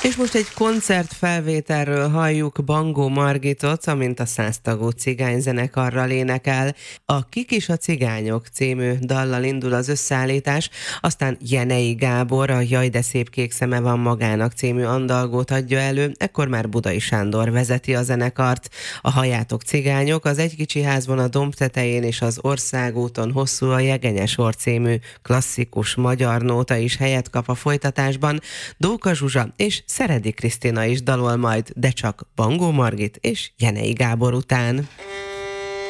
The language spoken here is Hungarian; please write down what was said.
És most egy koncertfelvételről halljuk Bangó Margitot, amint a 100 tagú cigányzenekarral énekel. A Kik is a cigányok című dallal indul az összeállítás, aztán Jenei Gábor a Jaj de szép kék szeme van magának című andalgót adja elő, ekkor már Budai Sándor vezeti a zenekart. A Halljátok cigányok az Egy kicsi házban a domb tetején és az Országúton hosszú a Jegenyesor című klasszikus magyar nóta is helyet kap a folytatásban. Dóka Zsuzsa és Szeredi Krisztina is dalol majd, de csak Bangó Margit és Jenei Gábor után.